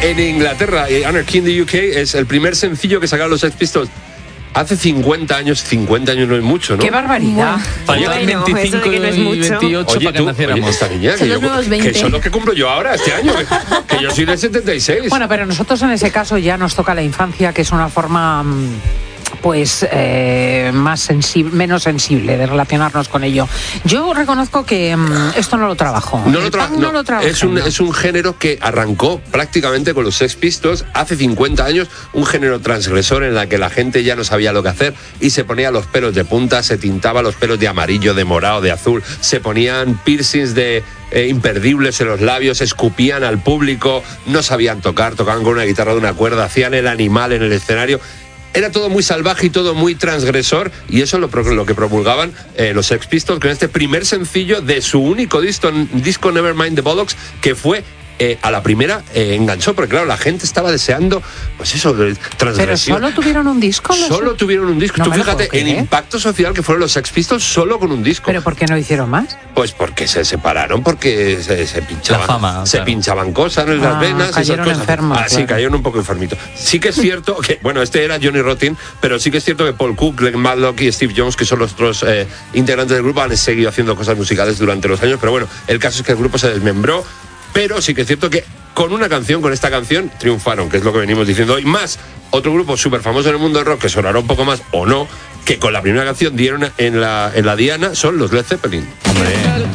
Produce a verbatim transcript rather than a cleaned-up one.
en Inglaterra, Anarchy in the U K es el primer sencillo que sacaron los Sex Pistols. Hace cincuenta años, cincuenta años no es mucho, ¿no? ¡Qué barbaridad! Faltaban Bueno, veinticinco eso de que no es y mucho. veintiocho Oye, para que tú, naciéramos. oye, esta niña, Son que, los yo- nuevos que veinte. son los que cumplo yo ahora, este año, que, que yo soy del setenta y seis. Bueno, pero nosotros en ese caso ya nos toca la infancia, que es una forma mm, pues eh, más sensible, menos sensible de relacionarnos con ello. Yo reconozco que mm, esto no lo trabajo. No lo, El tra- punk no, no lo trabajé, es, un, no. es un género que arrancó prácticamente con los Sex Pistols hace cincuenta años, un género transgresor en la que la gente ya no sabía lo que hacer y se ponía los pelos de punta, se tintaba los pelos de amarillo, de morado, de azul, se ponían piercings de eh, imperdibles en los labios, escupían al público, no sabían tocar, tocaban con una guitarra de una cuerda, hacían el animal en el escenario. Era todo muy salvaje y todo muy transgresor, y eso es lo, pro- lo que promulgaban eh, los Sex Pistols con este primer sencillo de su único disco, disco Nevermind the Bollocks, que fue eh, a la primera eh, enganchó, porque claro, la gente estaba deseando, pues eso, de Pero transgresión. solo tuvieron un disco. los- Solo tuvieron un disco. No Tú me lo fíjate puedo el creer. impacto social que fueron los Sex Pistols solo con un disco. ¿Pero por qué no hicieron más? Pues porque se separaron, porque se, se pinchaban, La fama, se claro. pinchaban cosas en Ah, las venas, esas cayeron cosas. enfermos, Ah, sí, claro. cayeron un poco enfermitos. Sí que es cierto que, bueno, este era Johnny Rotten, pero sí que es cierto que Paul Cook, Glenn Matlock y Steve Jones, que son los otros eh, integrantes del grupo, han seguido haciendo cosas musicales durante los años, pero bueno, el caso es que el grupo se desmembró, pero sí que es cierto que con una canción, con esta canción, triunfaron, que es lo que venimos diciendo hoy, más otro grupo súper famoso en el mundo del rock, que sonará un poco más o no, que con la primera canción dieron en la, en la diana, son los Led Zeppelin. Hombre.